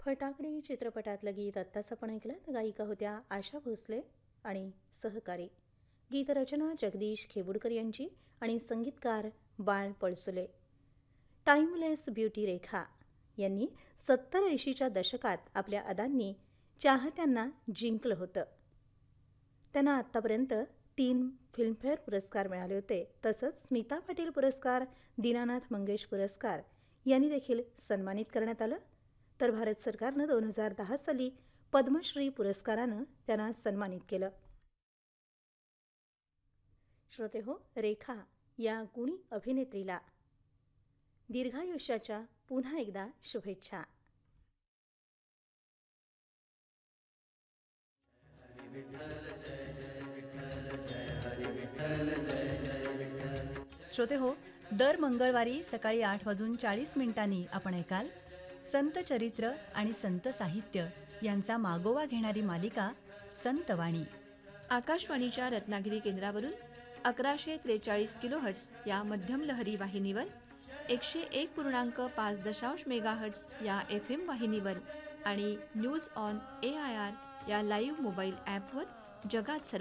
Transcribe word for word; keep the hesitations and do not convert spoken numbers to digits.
फटाकडी चित्रपटातलं गीत आत्ताच आपण ऐकलं. गायिका होत्या आशा भोसले आणि सहकारी. गीतरचना जगदीश खेबुडकर यांची आणि संगीतकार बाळ पळसुले. टाइमलेस ब्युटी रेखा यांनी सत्तर ऐंशीच्या दशकात आपल्या अदांनी चाहत्यांना जिंकलं होतं. त्यांना आत्तापर्यंत तीन फिल्मफेअर पुरस्कार मिळाले होते. तसंच स्मिता पाटील पुरस्कार, दीनानाथ मंगेश पुरस्कार यांनी देखील सन्मानित करण्यात आलं. तर भारत सरकारनं दोन हजार दहा साली पद्मश्री पुरस्कारानं त्यांना सन्मानित केलं. श्रोते हो, रेखा या गुणी अभिनेत्रीला दीर्घायुष्याच्या पुन्हा एकदा शुभेच्छा. श्रोते हो, दर मंगळवारी सकाळी आठ वाजून चाळीस मिनिटांनी आपण ऐकाल संत चरित्र आणि संत साहित्य यांचा मागोवा घेणारी मालिका संतवाणी. आकाशवाणीच्या रत्नागिरी केंद्रावरून अकराशे त्रेचाळीस किलोहर्ट्स या मध्यम लहरी वाहिनीवर, एकशे एक पूर्णांक पाच दशांश मेगाहर्ट्स या एफ एम वाहिनीवर आणि news on A I R या लाईव्ह मोबाईल ॲपवर जगात सर्व